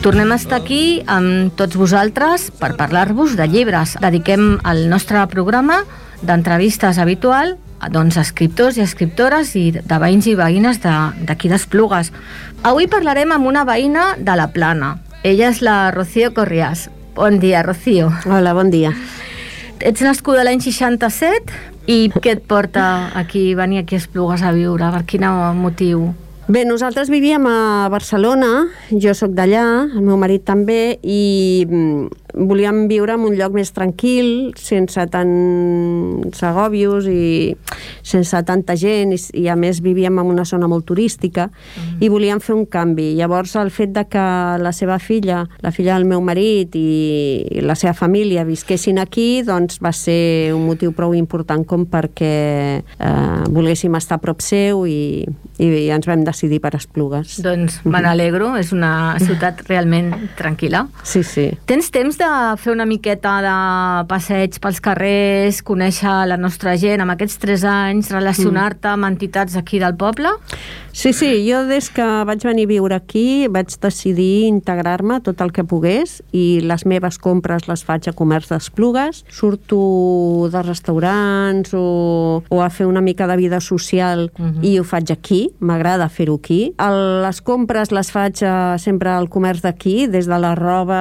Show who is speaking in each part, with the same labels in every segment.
Speaker 1: Tornem a estar aquí amb tots vosaltres per parlar-vos de llibres. Dediquem el nostre programa d'entrevistes habitual a escriptors i escriptores i de veïns i veïnes d'aquí d'Esplugues. Avui parlarem amb una veïna de la Plana. Ella és la Rocío Corriàs. Bon dia, Rocío.
Speaker 2: Hola, bon dia.
Speaker 1: Ets nascuda l'any 67 i què et porta venir aquí a Esplugues a viure? Per quin motiu?
Speaker 2: Bé, nosaltres vivíem a Barcelona, jo sóc d'allà, el meu marit també, i volíem viure en un lloc més tranquil, sense tants agòbios i sense tanta gent, i a més vivíem en una zona molt turística, i volíem fer un canvi. Llavors, el fet de que la seva filla, la filla del meu marit i la seva família visquessin aquí, doncs va ser un motiu prou important com perquè volguéssim estar a prop seu i ens vam decidir per Esplugues.
Speaker 1: Doncs me n'alegro, és una ciutat realment tranquil·la.
Speaker 2: Sí, sí.
Speaker 1: Tens temps de fer una miqueta de passeig pels carrers, conèixer la nostra gent amb aquests 3 anys, relacionar-te amb entitats aquí del poble?
Speaker 2: Sí, jo des que vaig venir a viure aquí vaig decidir integrar-me tot el que pogués i les meves compres les faig a comerç d'Esplugues. Surto de restaurants o a fer una mica de vida social i ho faig aquí, m'agrada fer-ho aquí. Les compres les faig sempre al comerç d'aquí, des de la roba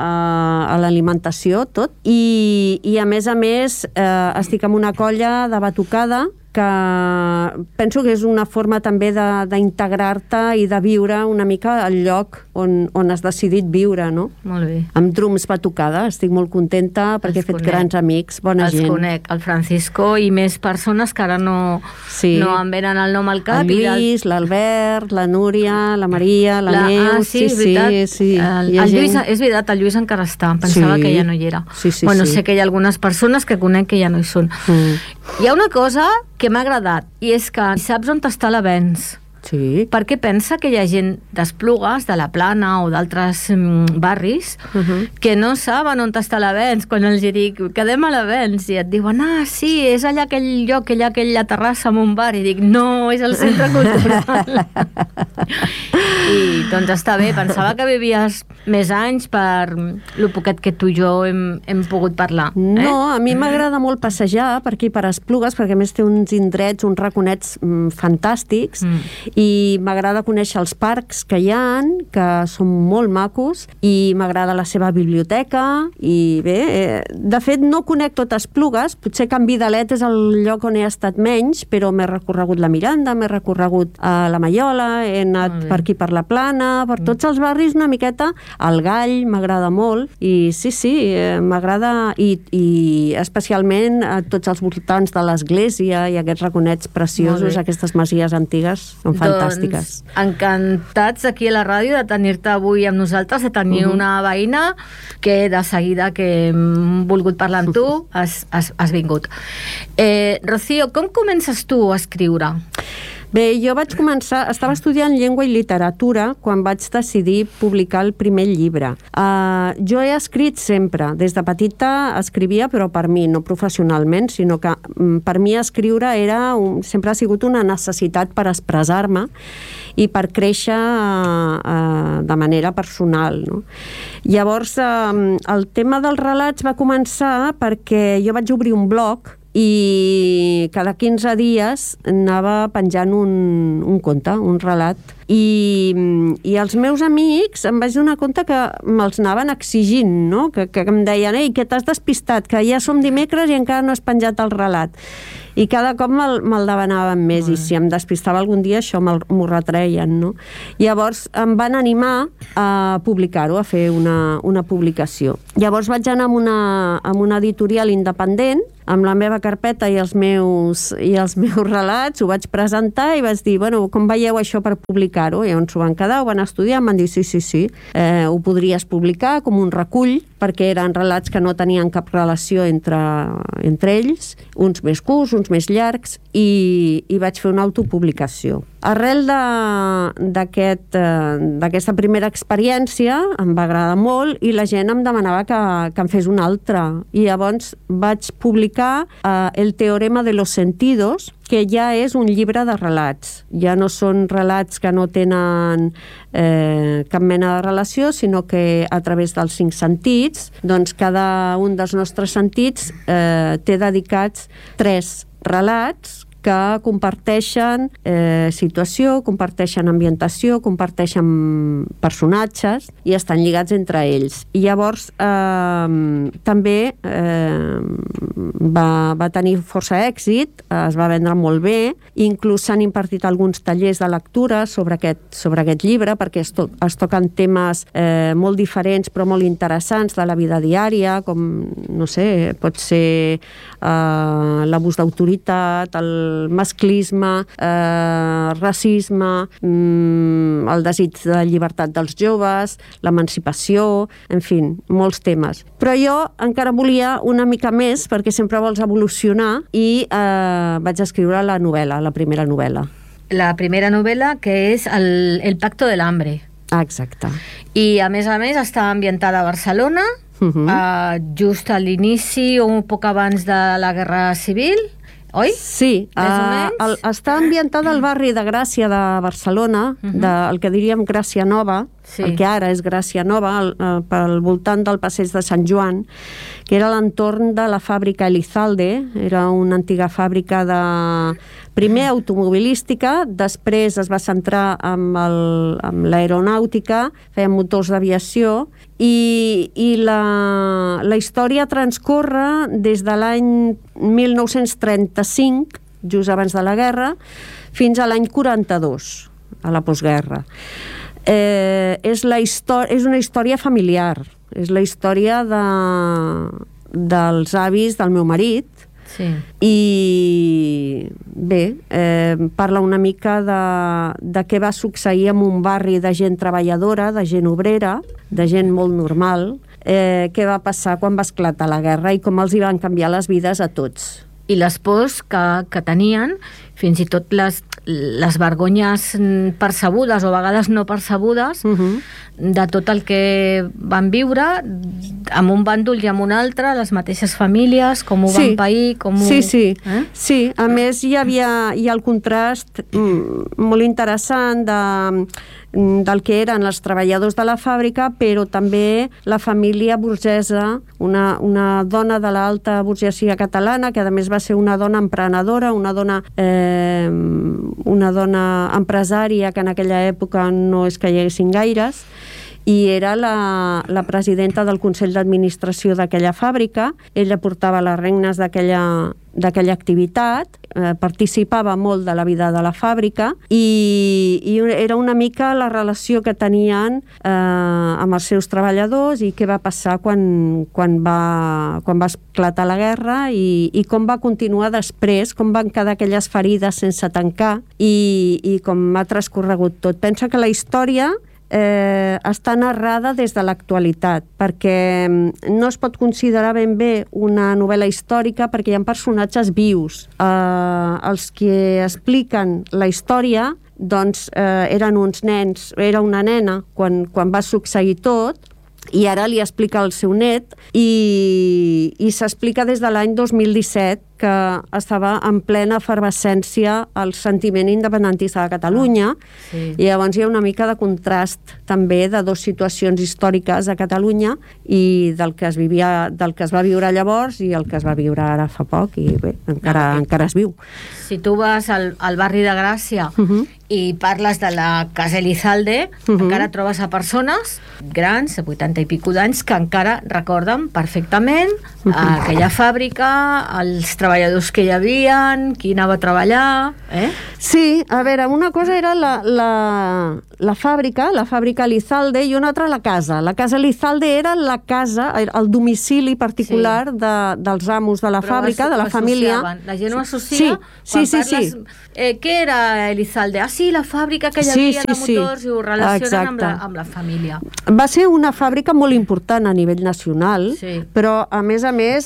Speaker 2: a l'alimentació, tot. I a més estic en una colla de batucada que penso que és una forma també d'integrar-te i de viure una mica al lloc on has decidit viure, no?
Speaker 1: Molt bé.
Speaker 2: Amb Drums Batucada, estic molt contenta perquè he fet grans amics, bona gent.
Speaker 1: Els conec, el Francisco i més persones que ara no em venen el nom al cap.
Speaker 2: El Lluís, l'Albert, la Núria, la Maria, la Neus...
Speaker 1: Sí, és veritat. El Lluís, és veritat, el Lluís encara està, pensava que ja no hi era. Bueno, sé que hi ha algunes persones que conec que ja no hi són. Hi ha una cosa que m'ha agradat, i és que saps on està l'Avenç.
Speaker 2: Sí.
Speaker 1: Perquè pensa que hi ha gent d'Esplugues, de la Plana o d'altres barris que no saben on està l'Avenç. Quan els dic, quedem a l'Avenç, i et diuen, sí, és allà aquell lloc, que hi ha aquella terrassa amb un bar, i dic, no, és el centre cultural. I doncs està bé, pensava que vivies més anys per lo poquet que tu i jo hem pogut parlar.
Speaker 2: No, a mi m'agrada molt passejar per aquí, per Esplugues, perquè a més té uns indrets, uns raconets fantàstics, i m'agrada conèixer els parcs que hi ha, que són molt macos, i m'agrada la seva biblioteca, i bé, de fet no conec tot Esplugues, potser Can Vidalet és el lloc on he estat menys, però m'he recorregut la Miranda, m'he recorregut a la Maiola, he anat per aquí per la Plana, per tots els barris una miqueta, el Gall m'agrada molt, i sí, m'agrada, i especialment a tots els voltants de l'església i aquests raconets preciosos, aquestes masies antigues, són fantàstiques.
Speaker 1: Doncs encantats aquí a la ràdio de tenir-te avui amb nosaltres, de tenir una veïna que de seguida que hem volgut parlar amb tu has vingut. Rocío, com comences tu a escriure?
Speaker 2: Bé, jo vaig començar, estava estudiant llengua i literatura quan vaig decidir publicar el primer llibre. Jo he escrit sempre, des de petita escrivia, però per mi, no professionalment, sinó que per mi escriure sempre ha sigut una necessitat per expressar-me i per créixer de manera personal, no? Llavors, el tema dels relats va començar perquè jo vaig obrir un blog i cada 15 dies anava penjant un conte, un relat, i els meus amics em vaig donar compte que me'ls anaven exigint, no? Que em deien, ei, que t'has despistat, que ja som dimecres i encara no has penjat el relat. I cada cop me'l demanaven més, i si em despistava algun dia això m'ho retreien, no? Llavors em van animar a publicar-ho, a fer una publicació. Llavors vaig anar amb una editorial independent, amb la meva carpeta i els meus relats, ho vaig presentar i vaig dir, bueno, com veieu això per publicar-ho? I llavors ho van quedar, ho van estudiar, em van dir, sí, ho podries publicar com un recull, perquè eren relats que no tenien cap relació entre ells, uns més curts, uns més llargs, i vaig fer una autopublicació. Arrel d'aquesta primera experiència em va agradar molt i la gent em demanava que em fes una altra, i llavors vaig publicar El teorema de los sentidos, que ja és un llibre de relats. Ja no són relats que no tenen cap mena de relació, sinó que a través dels 5 sentits, doncs cada un dels nostres sentits té dedicats 3 relats que comparteixen situació, comparteixen ambientació, comparteixen personatges i estan lligats entre ells. I llavors també va tenir força èxit, es va vendre molt bé, inclús s'han impartit alguns tallers de lectura sobre aquest llibre, perquè es toquen temes molt diferents però molt interessants de la vida diària, com, no sé, pot ser l'abús d'autoritat, el masclisme, racisme, el desig de llibertat dels joves, l'emancipació, en fi, molts temes. Però jo encara volia una mica més, perquè sempre vols evolucionar, i vaig escriure la novel·la, la primera novel·la.
Speaker 1: La primera novel·la, que és El pacto del hambre.
Speaker 2: Exacte.
Speaker 1: I, a més, està ambientada a Barcelona, just a l'inici o un poc abans de la Guerra Civil, oi?
Speaker 2: Sí, està ambientada al barri de Gràcia de Barcelona, el que diríem Gràcia Nova, el que ara és Gràcia Nova, pel voltant del passeig de Sant Joan, que era l'entorn de la fàbrica Elizalde, era una antiga fàbrica de primer automobilística, després es va centrar en l'aeronàutica, feien motors d'aviació, i la història transcorre des de l'any 1935, just abans de la guerra, fins a l'any 42, a la postguerra. És una història familiar, és la història dels avis del meu marit, i bé, parla una mica de què va succeir en un barri de gent treballadora, de gent obrera, de gent molt normal, què va passar quan va esclatar la guerra i com els hi van canviar les vides a tots.
Speaker 1: I les pors que tenien, fins i tot les vergonyes percebudes o a vegades no percebudes, de tot el que van viure amb un bàndol i amb un altre, les mateixes famílies, com ho van pair, com ho...
Speaker 2: Sí, a més hi ha el contrast molt interessant del que eren els treballadors de la fàbrica, però també la família burgesa, una dona de l'alta burgesia catalana, que a més va ser una dona emprenedora, una dona empresària, que en aquella època no és que hi haguessin gaires, i era la presidenta del Consell d'Administració d'aquella fàbrica. Ella portava les regnes d'aquella activitat, participava molt de la vida de la fàbrica i era una mica la relació que tenien amb els seus treballadors i què va passar quan va esclatar la guerra i com va continuar després, com van quedar aquelles ferides sense tancar i com ha transcorregut tot. Pensa que la història està narrada des de l'actualitat, perquè no es pot considerar ben bé una novel·la històrica perquè hi ha personatges vius. Els que expliquen la història doncs eren uns nens, era una nena quan va succeir tot, i ara li explica el seu net i s'explica des de l'any 2017 que estava en plena efervescència el sentiment independentista de Catalunya i llavors hi ha una mica de contrast també de dues situacions històriques a Catalunya i del que es va viure llavors i el que es va viure ara fa poc i bé, encara es viu.
Speaker 1: Si tu vas al barri de Gràcia i parles de la Casa Elizalde, encara trobes a persones grans, de 80 i pico d'anys, que encara recorden perfectament aquella fàbrica, els treballadors que hi havia, qui anava a treballar...
Speaker 2: Sí, a veure, una cosa era la fàbrica Elizalde, i una altra la casa. La Casa Elizalde era la casa, el domicili particular dels amos de la fàbrica, de la família.
Speaker 1: La gent ho associa quan parles... Què era Elizalde? Sí, la fàbrica que hi havia de motors i ho relacionen amb la família.
Speaker 2: Va ser una fàbrica molt important a nivell nacional, però a més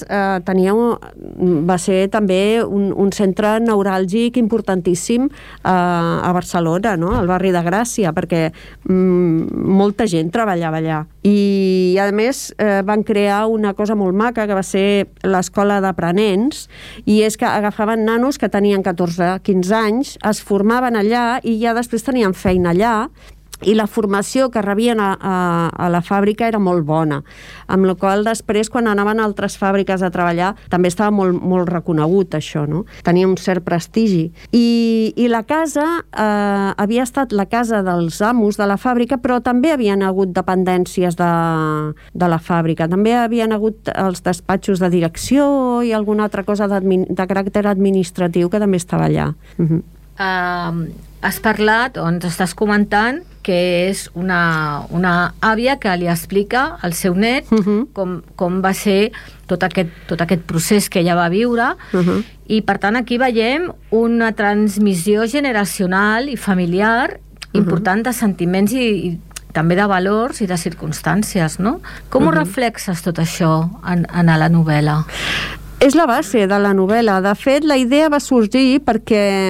Speaker 2: va ser també un centre neuràlgic importantíssim a Barcelona, no? Al barri de Gràcia, perquè molta gent treballava allà. I I a més van crear una cosa molt maca que va ser l'escola d'aprenents, i és que agafaven nanos que tenien 14-15 anys, es formaven allà i ja després tenien feina allà, i la formació que rebien a la fàbrica era molt bona, amb la qual després quan anaven a altres fàbriques a treballar també estava molt, molt reconegut això, no? Tenia un cert prestigi. I la casa havia estat la casa dels amos de la fàbrica, però també havien hagut dependències de la fàbrica, també havien hagut els despatxos de direcció i alguna altra cosa de caràcter administratiu que també estava allà.
Speaker 1: Has parlat, o ens estàs comentant, que és una àvia que li explica al seu net com va ser tot aquest procés que ella va viure, i per tant aquí veiem una transmissió generacional i familiar important de sentiments i també de valors i de circumstàncies, no? Com ho reflexes tot això en la novel·la?
Speaker 2: És la base de la novel·la. De fet, la idea va sorgir perquè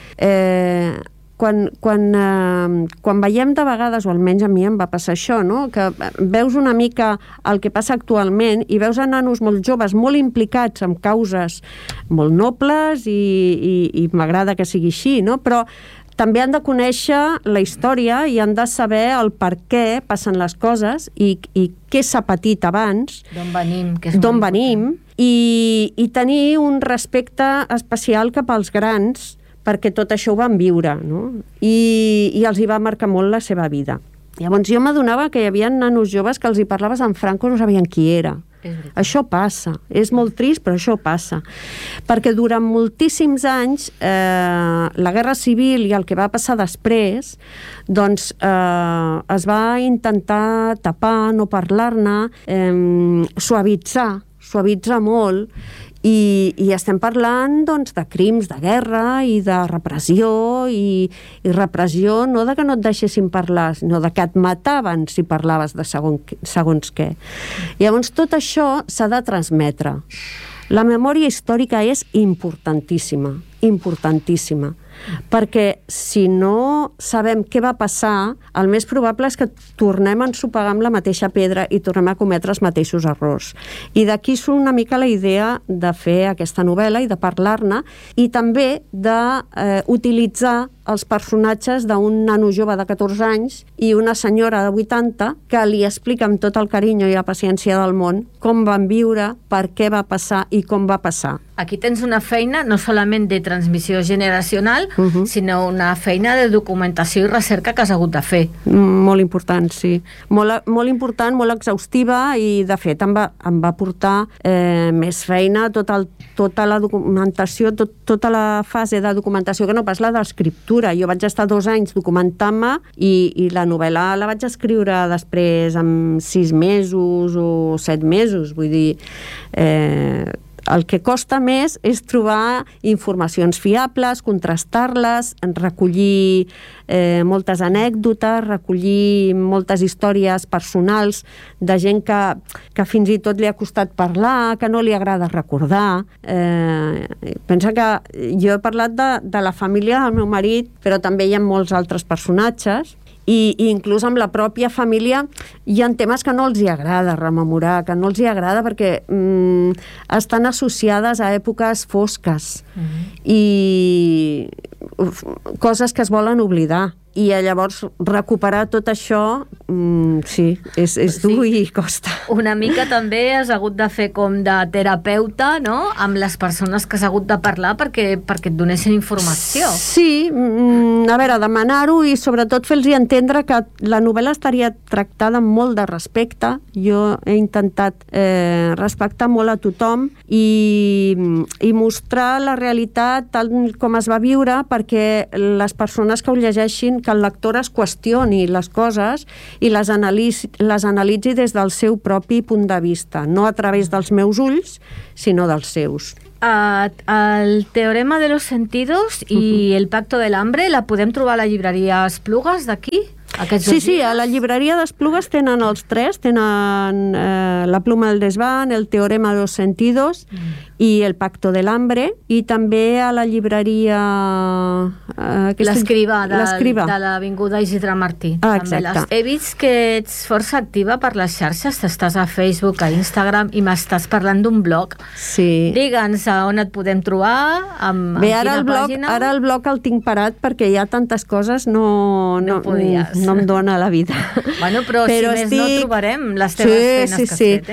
Speaker 2: quan veiem de vegades, o almenys a mi em va passar això, no? Que veus una mica el que passa actualment i veus a nanos molt joves, molt implicats en causes molt nobles i m'agrada que sigui així, no? Però també han de conèixer la història i han de saber el per què passen les coses i què s'ha patit abans, d'on venim, i tenir un respecte especial cap als grans, perquè tot això ho van viure, no? I els hi va marcar molt la seva vida. Llavors jo m'adonava que hi havia nanos joves que els hi parlaves en franco, no sabien qui era. Això passa, és molt trist, però això passa, perquè durant moltíssims anys la guerra civil i el que va passar després, doncs es va intentar tapar, no parlar-ne, suavitzar molt, i estem parlant doncs, de crims de guerra i de repressió, i repressió no de que no et deixessin parlar, sinó de que et mataven si parlaves de segons què. Llavors tot això s'ha de transmetre. La memòria històrica és importantíssima, perquè si no sabem què va passar, el més probable és que tornem a ensopegar amb la mateixa pedra i tornem a cometre els mateixos errors. I d'aquí surt una mica la idea de fer aquesta novel·la i de parlar-ne, i també d'utilitzar els personatges d'un nano jove de 14 anys i una senyora de 80 que li explica amb tot el carinyo i la paciència del món com van viure, per què va passar i com va passar.
Speaker 1: Aquí tens una feina no solament de transmissió generacional, sinó una feina de documentació i recerca que has hagut de fer.
Speaker 2: Molt important, sí. Molt important, molt exhaustiva, i de fet em va portar més feina tota la documentació, tota la fase de documentació, que no pas la d'escriptura. Jo vaig estar 2 anys documentant-me i la novel·la la vaig escriure després en 6 mesos o 7 mesos. Vull dir, el que costa més és trobar informacions fiables, contrastar-les, recollir moltes anècdotes, recollir moltes històries personals de gent que fins i tot li ha costat parlar, que no li agrada recordar. Pensa que jo he parlat de la família del meu marit, però també hi ha molts altres personatges, i inclús amb la pròpia família hi ha temes que no els hi agrada rememorar, que no els hi agrada perquè estan associades a èpoques fosques i coses que es volen oblidar. I llavors recuperar tot això sí, és dur i costa.
Speaker 1: Una mica també has hagut de fer com de terapeuta, no?, amb les persones que has hagut de parlar perquè et donessin informació.
Speaker 2: Sí, a veure, demanar-ho i sobretot fer-los entendre que la novel·la estaria tractada amb molt de respecte. Jo he intentat respectar molt a tothom i mostrar la realitat tal com es va viure, perquè les persones que ho llegeixin, que el lector es qüestioni les coses i les analitzi des del seu propi punt de vista, no a través dels meus ulls, sinó dels seus.
Speaker 1: El Teorema de los Sentidos i el Pacto del Hambre la podem trobar a la llibreria Esplugues d'aquí?
Speaker 2: Sí, a la llibreria d'Esplugues tenen els 3, tenen La pluma del desván, el Teorema de los Sentidos i El pacto del hambre, i també a la llibreria...
Speaker 1: L'Escrivà, de l'Avinguda Isidre Martí.
Speaker 2: Exacte.
Speaker 1: He vist que ets força activa per les xarxes, estàs a Facebook, a Instagram, i m'estàs parlant d'un blog.
Speaker 2: Sí.
Speaker 1: Digue'ns on et podem trobar, amb
Speaker 2: quina
Speaker 1: pàgina.
Speaker 2: Ara el blog el tinc parat perquè hi ha tantes coses, no em dona la vida.
Speaker 1: Bueno, però si més no trobarem les teves feines que has fet.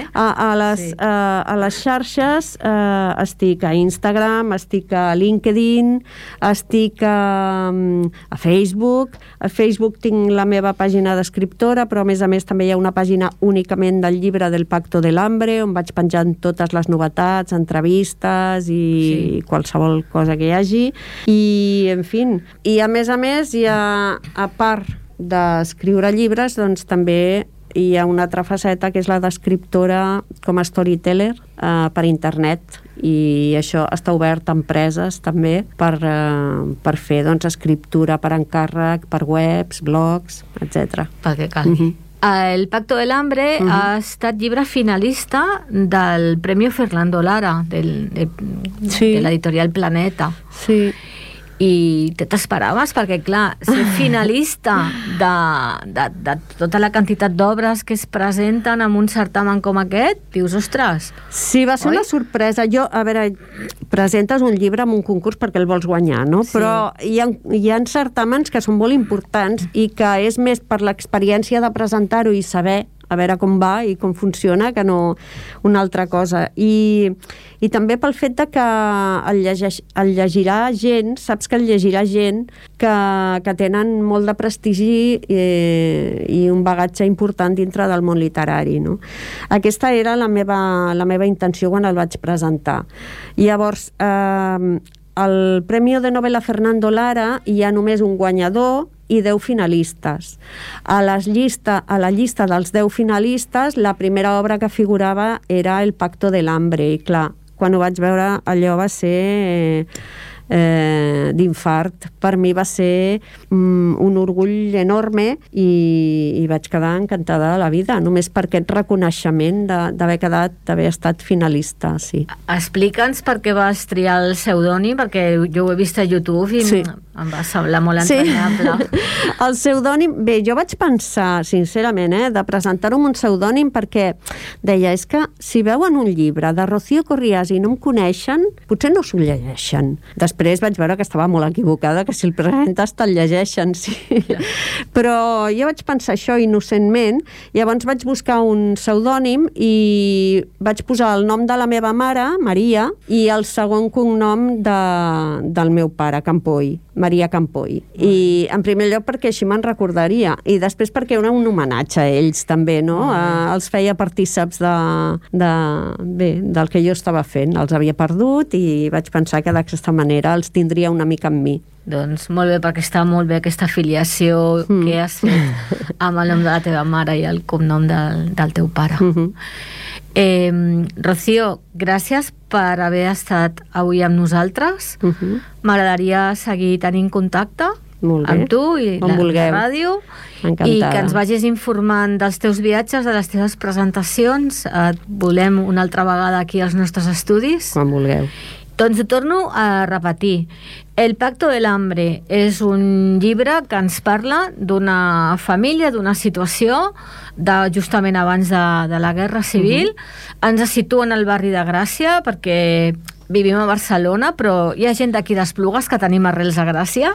Speaker 2: A les xarxes estic a Instagram, estic a LinkedIn, estic a Facebook. A Facebook tinc la meva pàgina d'escriptora, però a més també hi ha una pàgina únicament del llibre del Pacto del Hambre, on vaig penjant totes les novetats, entrevistes i qualsevol cosa que hi hagi. I, en fi, i a més, hi ha, a part d'escriure llibres, doncs també hi ha una altra faceta que és la d'escriptora com a storyteller per internet, i això està obert a empreses també per fer escriptura per encàrrec, per webs, blogs, etc.
Speaker 1: Pel que calgui. El Pacto del Hambre ha estat llibre finalista del Premio Fernando Lara de l'editorial Planeta.
Speaker 2: Sí.
Speaker 1: I t'esperaves? Perquè, clar, ser finalista de tota la quantitat d'obres que es presenten en un certamen com aquest, dius, ostres...
Speaker 2: Sí, va ser una sorpresa. A veure, presentes un llibre en un concurs perquè el vols guanyar, no? Sí. Però hi ha certàmens que són molt importants i que és més per l'experiència de presentar-ho i saber a veure com va i com funciona, que no una altra cosa. I també pel fet de que el llegirà gent, saps que el llegirà gent que tenen molt de prestigi i un bagatge important dintre del món literari, no? Aquesta era la meva intenció quan el vaig presentar. Llavors, al Premio de Novela Fernando Lara hi ha només un guanyador i 10 finalistes. A la llista dels 10 finalistes, la primera obra que figurava era El Pacto del Hambre, i clar, quan ho vaig veure allò va ser d'infart. Per mi va ser un orgull enorme i vaig quedar encantada de la vida, només per aquest reconeixement d'haver estat finalista, sí.
Speaker 1: Explica'ns per què vas triar el pseudònim, perquè jo ho he vist a YouTube i em va semblar molt entranyable.
Speaker 2: El pseudònim, bé, jo vaig pensar, sincerament, de presentar-ho amb un pseudònim perquè deia, és que si veuen un llibre de Rocío Corrias i no em coneixen, potser no s'ho llegeixen. Després vaig veure que estava molt equivocada, que si el presentes te'l llegeixen, sí. Però jo vaig pensar això innocentment, llavors vaig buscar un pseudònim i vaig posar el nom de la meva mare, Maria, i el segon cognom del meu pare, Campoy, Maria Campoy. I en primer lloc perquè així me'n recordaria, i després perquè era un homenatge a ells també, no? Els feia partíceps del que jo estava fent. Els havia perdut i vaig pensar que d'aquesta manera els tindria una mica amb mi.
Speaker 1: Doncs molt bé, perquè està molt bé aquesta afiliació que has fet amb el nom de la teva mare i el cognom del teu pare. Rocío, gràcies per haver estat avui amb nosaltres. M'agradaria seguir tenint contacte amb tu i la ràdio. Encantada. I que ens vagis informant dels teus viatges, de les teves presentacions. Et volem una altra vegada aquí als nostres estudis.
Speaker 2: Quan vulgueu.
Speaker 1: Doncs ho torno a repetir. El Pacto del Hambre és un llibre que ens parla d'una família, d'una situació justament abans de la Guerra Civil. Ens situa en el barri de Gràcia perquè vivim a Barcelona, però hi ha gent d'aquí d'Esplugues que tenim arrels a Gràcia.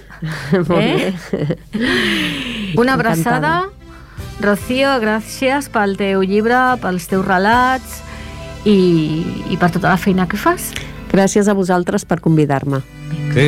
Speaker 1: Una abraçada. Rocío, gràcies pel teu llibre, pels teus relats i per tota la feina que fas.
Speaker 2: Gràcies a vosaltres per convidar-me.